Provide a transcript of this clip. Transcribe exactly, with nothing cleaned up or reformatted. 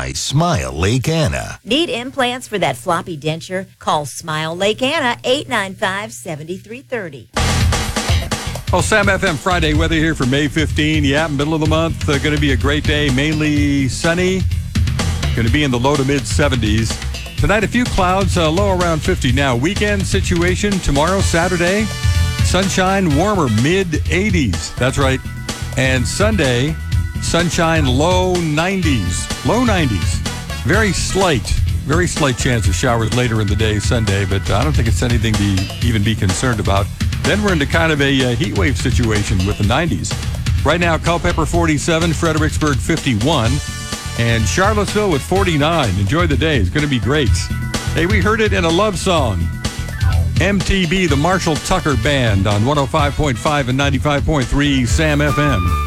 by Smile Lake Anna. Need implants for that floppy denture? Call Smile Lake Anna, eight nine five, seven three three zero. Well, Sam F M Friday weather here for May fifteenth. Yeah, middle of the month. Uh, going to be a great day. Mainly sunny. Going to be in the low to mid seventies. Tonight, a few clouds, uh, low around fifty now. Weekend situation tomorrow, Saturday. Sunshine, warmer, mid eighties. That's right. And Sunday, sunshine, low nineties. Low nineties. Very slight, very slight chance of showers later in the day, Sunday, but I don't think it's anything to even be concerned about. Then we're into kind of a uh, heat wave situation with the nineties. Right now, Culpeper forty-seven, Fredericksburg fifty-one, and Charlottesville with forty-nine. Enjoy the day. It's going to be great. Hey, we heard it in a love song. M T B, the Marshall Tucker Band on one oh five point five and ninety-five point three Sam F M.